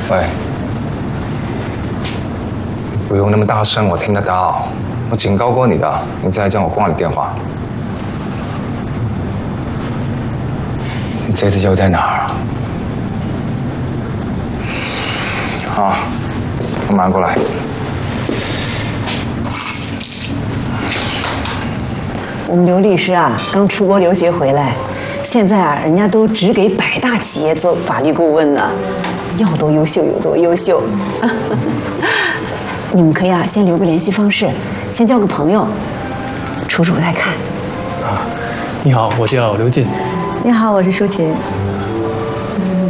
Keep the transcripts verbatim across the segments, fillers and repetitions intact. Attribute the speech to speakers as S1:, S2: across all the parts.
S1: 喂，不用那么大声，我听得到。我警告过你的，你再叫我挂你电话。你这次又在哪儿啊？好，我马上过来。
S2: 我们刘律师啊，刚出国留学回来，现在啊，人家都只给百大企业做法律顾问呢，要多优秀有多优秀。你们可以啊，先留个联系方式，先交个朋友，楚楚再看。
S3: 啊，你好，我叫刘进。
S4: 你好，我是舒琴。
S2: 嗯，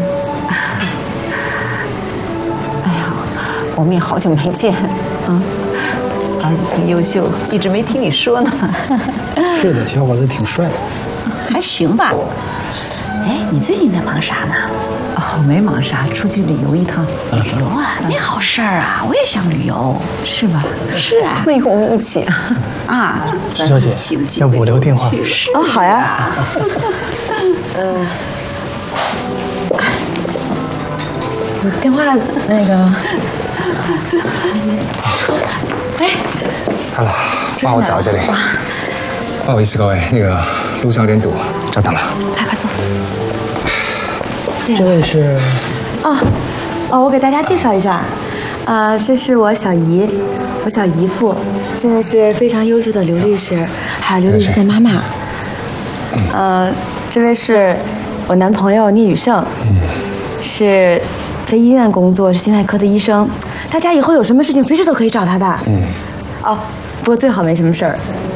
S2: 哎呀，我们也好久没见啊。儿子挺优秀，一直没听你说呢。
S5: 是的，小伙子挺帅的，
S4: 还行吧。哎，你最近在忙啥呢？
S2: 哦，没忙啥，出去旅游一趟。
S4: 旅游啊，没好事儿啊！我也想旅游，
S2: 是吧？
S4: 是啊。
S2: 那以后我们一起啊。
S4: 啊，
S3: 徐小姐，要不我留电话？
S4: 哦，好呀。呃，我电话那个。哎，
S1: 好了，帮我找这里。不好意思，各位，那个路上有点堵，稍等了。
S4: 来，快坐。
S5: 这位是？
S4: 哦，哦，我给大家介绍一下，啊、呃，这是我小姨，我小姨夫，这位是非常优秀的刘律师，还有刘律师的妈妈。嗯、呃，这位是我男朋友聂宇胜，嗯，是在医院工作，是心外科的医生。大家以后有什么事情随时都可以找他的。嗯。哦，不过最好没什么事儿，